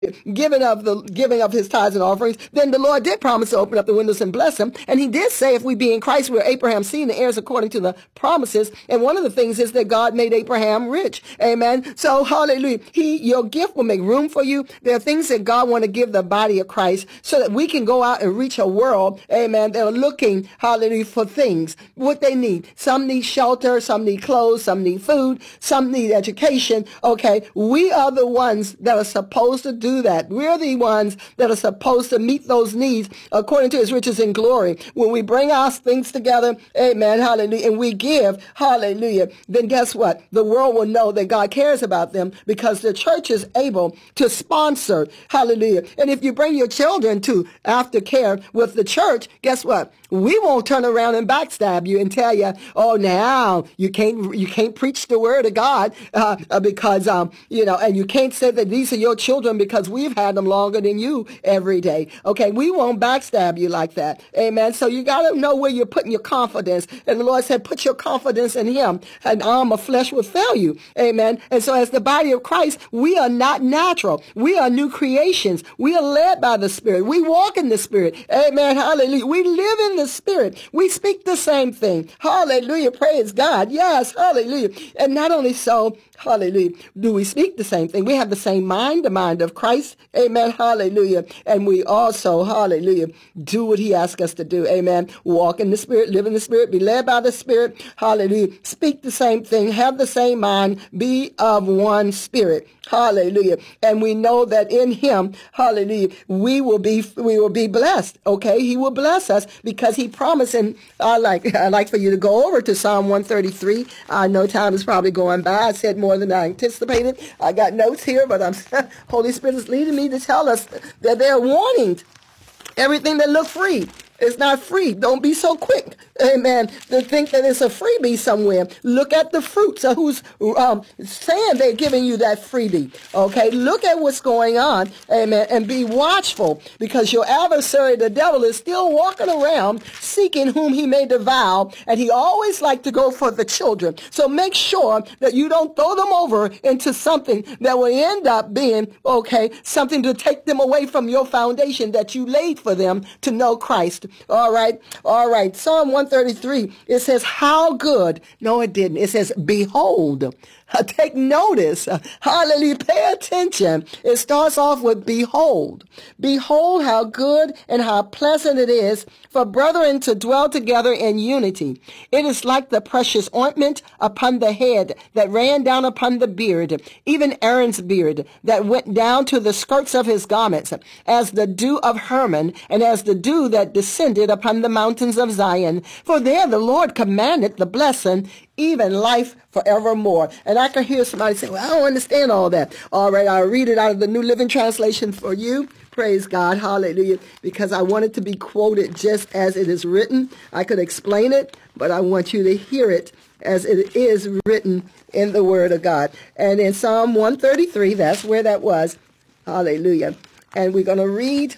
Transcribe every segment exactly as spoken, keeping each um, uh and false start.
giving of the giving of his tithes and offerings, then the Lord did promise to open up the windows and bless him. And he did say, if we be in Christ, we're Abraham's seed and heirs according to the promises. And one of the things is that God made Abraham rich. Amen. So hallelujah. He, your gift will make room for you. There are things that God want to give the body of Christ so that we can go out and reach a world, amen, that are looking, hallelujah, for things, what they need. Some need shelter, some need clothes, some need food, some need education. Okay. We are the ones that are supposed to do that. We're the ones that are supposed to meet those needs according to his riches and glory. When we bring our things together, amen, hallelujah, and we give, hallelujah, then guess what? The world will know that God cares about them because the church is able to sponsor, hallelujah. And if you bring your children to aftercare with the church, guess what? We won't turn around and backstab you and tell you, oh, now you can't you can't preach the word of God uh, because, um, you know, and you can't say that these are your children because we've had them longer than you every day. Okay, we won't backstab you like that. Amen. So you got to know where you're putting your confidence. And the Lord said, put your confidence in him. An arm of flesh will fail you. Amen. And so as the body of Christ, we are not natural. We are new creations. We are led by the Spirit. We walk in the Spirit. Amen. Hallelujah. We live in the Spirit. We speak the same thing. Hallelujah. Praise God. Yes. Hallelujah. And not only so, hallelujah, do we speak the same thing? We have the same mind, the mind of Christ. Amen. Hallelujah. And we also, hallelujah, do what he asks us to do. Amen. Walk in the Spirit, live in the Spirit, be led by the Spirit. Hallelujah. Speak the same thing, have the same mind, be of one spirit. Hallelujah. And we know that in him, hallelujah, we will be, we will be blessed. Okay. He will bless us because he promised. And I like, I like for you to go over to Psalm one thirty-three. I know time is probably going by. I said more than I anticipated. I got notes here, but I'm, Holy Spirit is leading me to tell us that they're warning everything that look free. It's not free. Don't be so quick, amen, to think that it's a freebie somewhere. Look at the fruits of who's um, saying they're giving you that freebie, okay? Look at what's going on, amen, and be watchful because your adversary, the devil, is still walking around seeking whom he may devour, and he always like to go for the children. So make sure that you don't throw them over into something that will end up being, okay, something to take them away from your foundation that you laid for them to know Christ. All right. All right. Psalm one thirty-three, it says, how good. No, it didn't. It says, behold. Uh, take notice. Uh, hallelujah. Pay attention. It starts off with behold. Behold how good and how pleasant it is for brethren to dwell together in unity. It is like the precious ointment upon the head that ran down upon the beard, even Aaron's beard that went down to the skirts of his garments, as the dew of Hermon and as the dew that descended upon the mountains of Zion. For there the Lord commanded the blessing, even life forevermore. And I can hear somebody say, well, I don't understand all that. All right, I'll read it out of the New Living Translation for you. Praise God. Hallelujah. Because I want it to be quoted just as it is written. I could explain it, but I want you to hear it as it is written in the Word of God. And in Psalm one thirty-three, that's where that was. Hallelujah. And we're going to read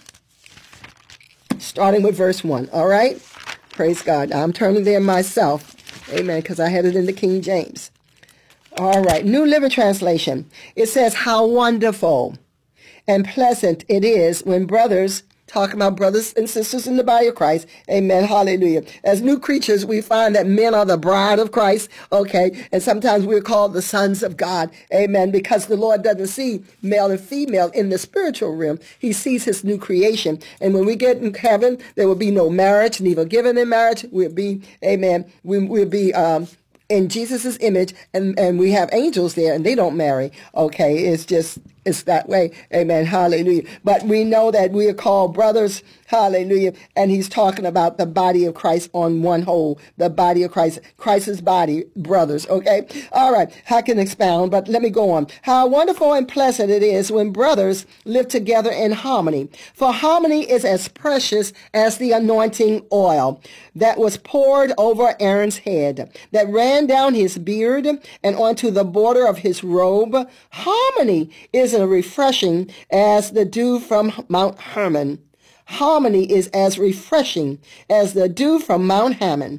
starting with verse one. All right? Praise God. Now, I'm turning there myself. Amen, because I had it in the King James. All right, New Living Translation. It says, how wonderful and pleasant it is when brothers, talking about brothers and sisters in the body of Christ, amen, hallelujah. As new creatures, we find that men are the bride of Christ, okay, and sometimes we're called the sons of God, amen, because the Lord doesn't see male and female in the spiritual realm. He sees his new creation, and when we get in heaven, there will be no marriage, neither given in marriage. We'll be, amen, we, we'll be um, in Jesus' image, and, and we have angels there, and they don't marry, okay, it's just, it's that way, amen, hallelujah. But we know that we are called brothers, hallelujah, and he's talking about the body of Christ on one whole, the body of Christ, Christ's body, brothers, okay? All right, I can expound, but let me go on. How wonderful and pleasant it is when brothers live together in harmony. For harmony is as precious as the anointing oil that was poured over Aaron's head, that ran down his beard and onto the border of his robe. Harmony is as refreshing as the dew from Mount Hermon. Harmony is as refreshing as the dew from Mount Hermon.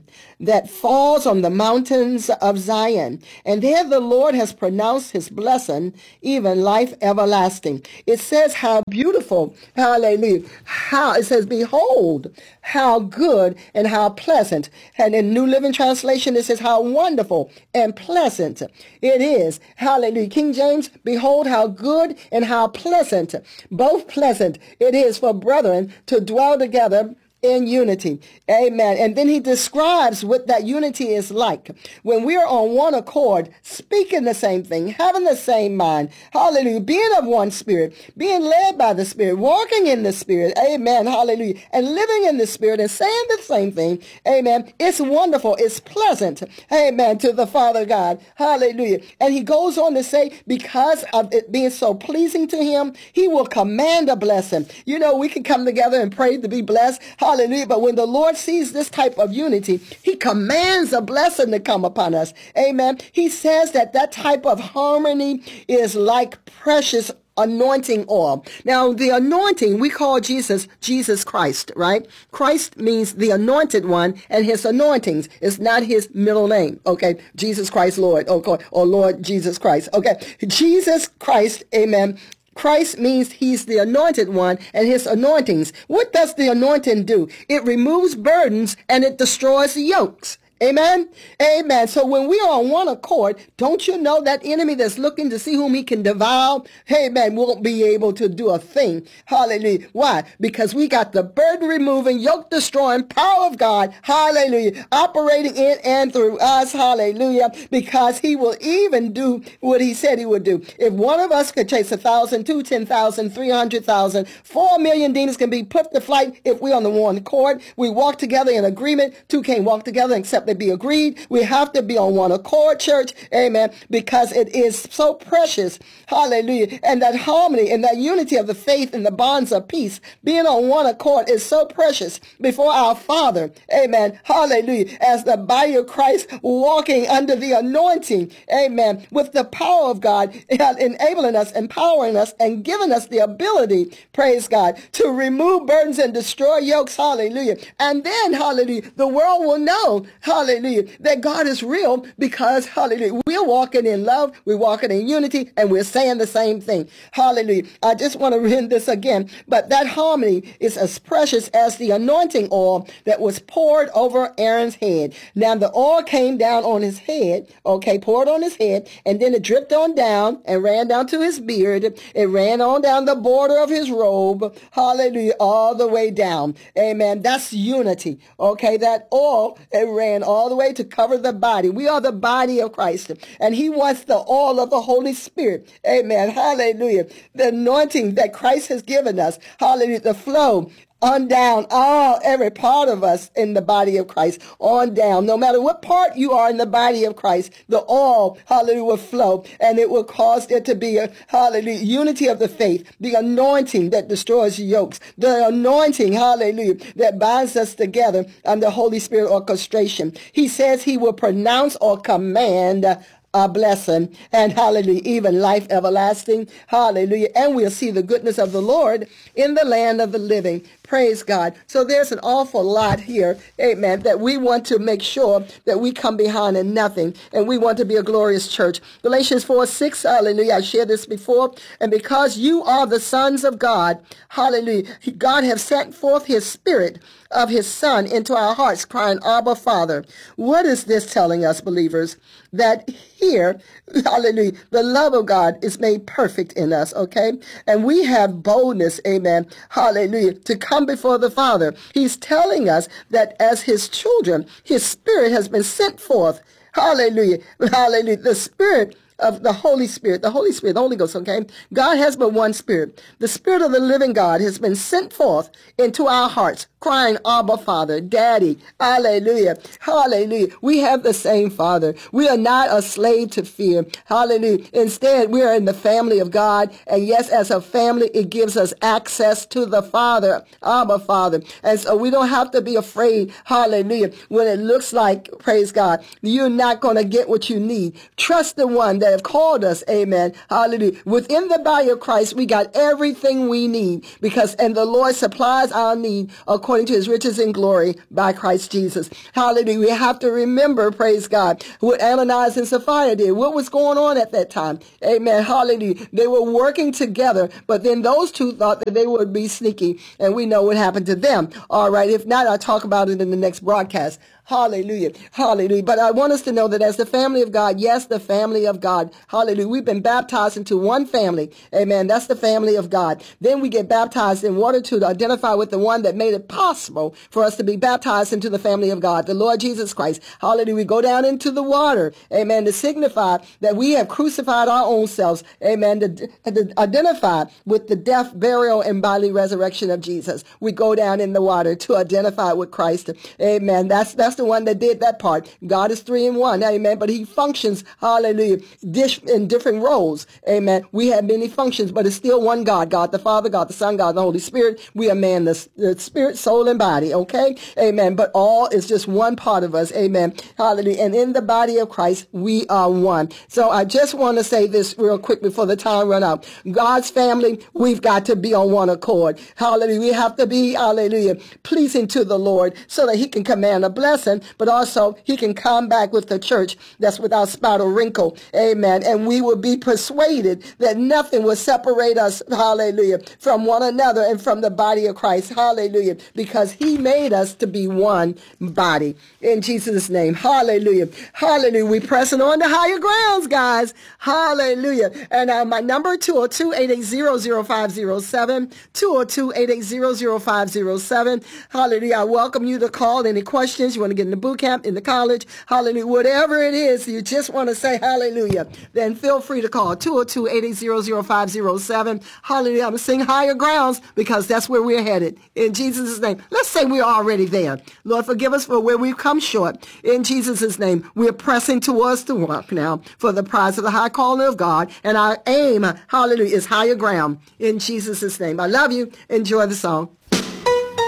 that falls on the mountains of Zion. And there the Lord has pronounced his blessing, even life everlasting. It says how beautiful, hallelujah, how it says, behold, how good and how pleasant. And in New Living Translation, it says how wonderful and pleasant it is. Hallelujah. King James, behold how good and how pleasant, both pleasant it is for brethren to dwell together in unity. Amen. And then he describes what that unity is like. When we are on one accord, speaking the same thing, having the same mind, hallelujah, being of one spirit, being led by the Spirit, walking in the Spirit, amen, hallelujah, and living in the Spirit and saying the same thing, amen. It's wonderful. It's pleasant, amen, to the Father God, hallelujah. And he goes on to say, because of it being so pleasing to him, he will command a blessing. You know, we can come together and pray to be blessed, hallelujah. But when the Lord sees this type of unity, he commands a blessing to come upon us. Amen. He says that that type of harmony is like precious anointing oil. Now, the anointing, we call Jesus, Jesus Christ, right? Christ means the anointed one, and his anointings is not his middle name. Okay. Jesus Christ, Lord, okay, or Lord Jesus Christ. Okay. Jesus Christ, amen. Christ means he's the anointed one, and his anointings. What does the anointing do? It removes burdens and it destroys yokes. Amen. Amen. So when we are on one accord, don't you know that enemy that's looking to see whom he can devour, amen, won't be able to do a thing. Hallelujah. Why? Because we got the burden removing, yoke destroying power of God. Hallelujah. Operating in and through us. Hallelujah. Because he will even do what he said he would do. If one of us could chase a thousand, two, ten thousand, three hundred thousand, four million demons can be put to flight if we're on the one accord. We walk together in agreement. Two can't walk together except they be agreed. We have to be on one accord, church. Amen. Because it is so precious. Hallelujah. And that harmony and that unity of the faith and the bonds of peace, being on one accord, is so precious before our Father. Amen. Hallelujah. As the body of Christ walking under the anointing. Amen. With the power of God enabling us, empowering us, and giving us the ability, praise God, to remove burdens and destroy yokes. Hallelujah. And then, hallelujah, the world will know, hallelujah, that God is real because, hallelujah, we're walking in love, we're walking in unity, and we're saying the same thing. Hallelujah. I just want to read this again. But that harmony is as precious as the anointing oil that was poured over Aaron's head. Now the oil came down on his head, okay, poured on his head, and then it dripped on down and ran down to his beard. It ran on down the border of his robe. Hallelujah. All the way down. Amen. That's unity. Okay. That oil, it ran all the way to cover the body. We are the body of Christ. And he wants the oil of the Holy Spirit. Amen. Hallelujah. The anointing that Christ has given us. Hallelujah. The flow on down, all, every part of us in the body of Christ, on down. No matter what part you are in the body of Christ, the oil, hallelujah, will flow, and it will cause there to be a, hallelujah, unity of the faith, the anointing that destroys yokes, the anointing, hallelujah, that binds us together under Holy Spirit orchestration. He says he will pronounce or command a blessing, and hallelujah, even life everlasting. Hallelujah. And we'll see the goodness of the Lord in the land of the living. Praise God. So there's an awful lot here, amen, that we want to make sure that we come behind in nothing, and we want to be a glorious church. Galatians four six, hallelujah. I shared this before. And because you are the sons of God, hallelujah, God has sent forth his spirit of his son into our hearts, crying, Abba, Father. What is this telling us, believers? That here, hallelujah, the love of God is made perfect in us, okay? And we have boldness, amen, hallelujah, to come before the Father. He's telling us that as his children, his spirit has been sent forth. Hallelujah, hallelujah. The spirit of the Holy Spirit, the Holy Spirit, the Holy Ghost, okay? God has but one spirit. The spirit of the living God has been sent forth into our hearts, crying, Abba, Father, Daddy. Hallelujah. Hallelujah. We have the same Father. We are not a slave to fear. Hallelujah. Instead, we are in the family of God. And yes, as a family, it gives us access to the Father, Abba, Father. And so we don't have to be afraid. Hallelujah. When it looks like, praise God, you're not going to get what you need. Trust the one that have called us. Amen. Hallelujah. Within the body of Christ, we got everything we need because, and the Lord supplies our need according to his riches and glory by Christ Jesus. Hallelujah. We have to remember, praise God, what Ananias and Sapphira did. What was going on at that time? Amen. Hallelujah. They were working together, but then those two thought that they would be sneaky, and we know what happened to them. All right. If not, I'll talk about it in the next broadcast. Hallelujah. Hallelujah. But I want us to know that as the family of God, yes, the family of God. Hallelujah. We've been baptized into one family. Amen. That's the family of God. Then we get baptized in water to identify with the one that made it possible for us to be baptized into the family of God, the Lord Jesus Christ. Hallelujah. We go down into the water. Amen. To signify that we have crucified our own selves. Amen. To, to identify with the death, burial, and bodily resurrection of Jesus. We go down in the water to identify with Christ. Amen. That's, that's the one that did that part. God is three in one. Amen. But he functions, hallelujah, dish in different roles. Amen. We have many functions, but it's still one God. God the Father, God the Son, God the Holy Spirit. We are man, the, the spirit, soul, and body. Okay. Amen. But all is just one part of us. Amen. Hallelujah. And in the body of Christ, we are one. So I just want to say this real quick before the time run out. God's family, we've got to be on one accord. Hallelujah. We have to be, hallelujah, pleasing to the Lord so that he can command a blessing, but also he can come back with the church that's without spot or wrinkle. Amen. And we will be persuaded that nothing will separate us, hallelujah, from one another and from the body of Christ. Hallelujah. Because he made us to be one body. In Jesus' name. Hallelujah. Hallelujah. We're pressing on to higher grounds, guys. Hallelujah. And uh, my number, two oh two, eight eight zero, zero five zero seven, two oh two, eight eight zero, zero five zero seven. Hallelujah. I welcome you to call any questions. You want to get in the boot camp, in the college, hallelujah, whatever it is, you just want to say hallelujah, then feel free to call two oh two, eight eight zero, zero five zero seven. Hallelujah. I'm going to sing higher grounds because that's where we're headed. In Jesus' name. Let's say we're already there. Lord, forgive us for where we've come short. In Jesus' name, we're pressing towards the mark now for the prize of the high calling of God. And our aim, hallelujah, is higher ground. In Jesus' name. I love you. Enjoy the song.